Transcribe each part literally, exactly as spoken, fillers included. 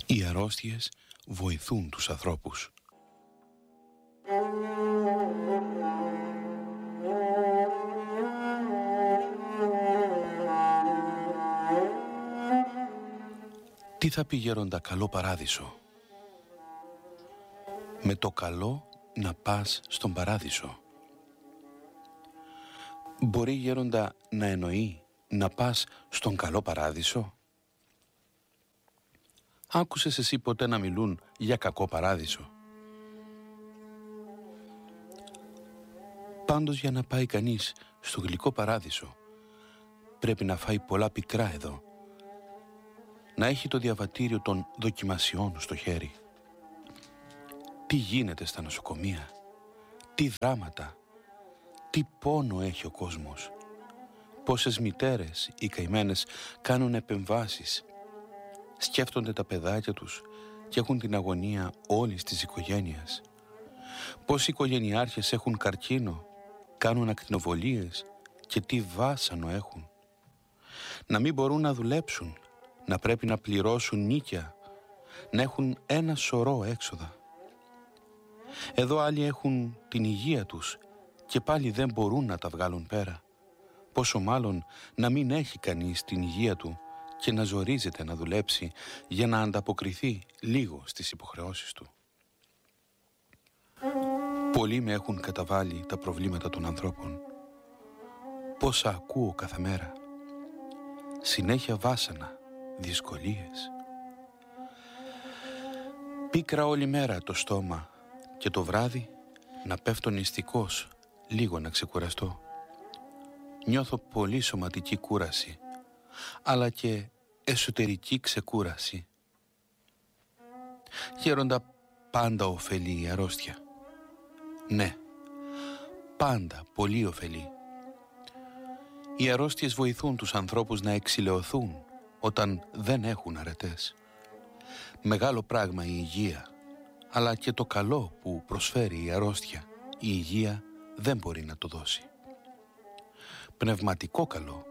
Οι αρρώστιες βοηθούν τους ανθρώπους. Τι θα πει, γέροντα, καλό παράδεισο? Με το καλό να πας στον παράδεισο. Μπορεί, γέροντα, να εννοεί να πας στον καλό παράδεισο? Άκουσες εσύ ποτέ να μιλούν για κακό παράδεισο? Πάντως, για να πάει κανείς στο γλυκό παράδεισο πρέπει να φάει πολλά πικρά εδώ, να έχει το διαβατήριο των δοκιμασιών στο χέρι. Τι γίνεται στα νοσοκομεία, τι δράματα, τι πόνο έχει ο κόσμος. Πόσες μητέρες οι καημένες κάνουν επεμβάσεις, σκέφτονται τα παιδάκια τους και έχουν την αγωνία όλης της οικογένειας. Πόσοι οικογενειάρχες έχουν καρκίνο, κάνουν ακτινοβολίες και τι βάσανο έχουν. Να μην μπορούν να δουλέψουν, να πρέπει να πληρώσουν νίκια, να έχουν ένα σωρό έξοδα. Εδώ άλλοι έχουν την υγεία τους και πάλι δεν μπορούν να τα βγάλουν πέρα. Πόσο μάλλον να μην έχει κανείς την υγεία του και να ζορίζεται να δουλέψει για να ανταποκριθεί λίγο στις υποχρεώσεις του. Πολλοί με έχουν καταβάλει τα προβλήματα των ανθρώπων. Πόσα ακούω κάθε μέρα. Συνέχεια βάσανα, δυσκολίες. Πίκρα όλη μέρα το στόμα και το βράδυ να πέφτω νηστικός, λίγο να ξεκουραστώ. Νιώθω πολύ σωματική κούραση, αλλά και εσωτερική ξεκούραση. Γέροντα, πάντα ωφελεί η αρρώστια. Ναι, πάντα πολύ ωφελεί. Οι αρρώστιες βοηθούν τους ανθρώπους να εξηλαιωθούν όταν δεν έχουν αρετές. Μεγάλο πράγμα η υγεία, αλλά και το καλό που προσφέρει η αρρώστια, η υγεία δεν μπορεί να το δώσει. Πνευματικό καλό.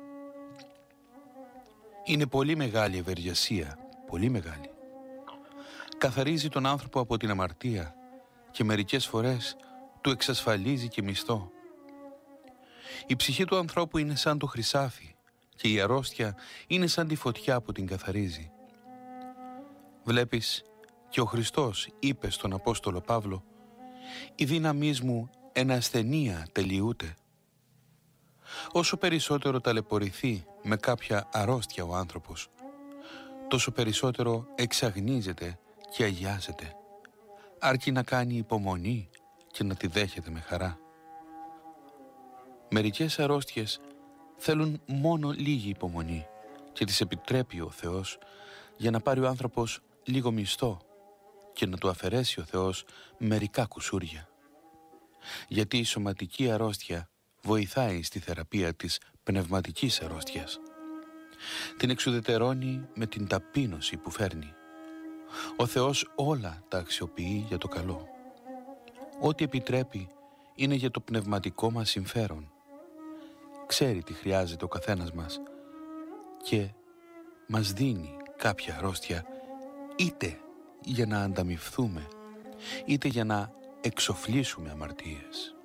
Είναι πολύ μεγάλη ευεργεσία, πολύ μεγάλη. Καθαρίζει τον άνθρωπο από την αμαρτία και μερικές φορές του εξασφαλίζει και μισθό. Η ψυχή του ανθρώπου είναι σαν το χρυσάφι και η αρρώστια είναι σαν τη φωτιά που την καθαρίζει. Βλέπεις, και ο Χριστός είπε στον Απόστολο Παύλο «Η δύναμή μου εν ασθενεία τελειούται». Όσο περισσότερο ταλαιπωρηθεί με κάποια αρρώστια ο άνθρωπος, τόσο περισσότερο εξαγνίζεται και αγιάζεται, αρκεί να κάνει υπομονή και να τη δέχεται με χαρά. Μερικές αρρώστιες θέλουν μόνο λίγη υπομονή και τις επιτρέπει ο Θεός για να πάρει ο άνθρωπος λίγο μισθό και να του αφαιρέσει ο Θεός μερικά κουσούρια. Γιατί η σωματική αρρώστια βοηθάει στη θεραπεία της πνευματικής αρρώστιας. Την εξουδετερώνει με την ταπείνωση που φέρνει. Ο Θεός όλα τα αξιοποιεί για το καλό. Ό,τι επιτρέπει είναι για το πνευματικό μας συμφέρον. Ξέρει τι χρειάζεται ο καθένας μας και μας δίνει κάποια αρρώστια είτε για να ανταμοιφθούμε είτε για να εξοφλήσουμε αμαρτίες.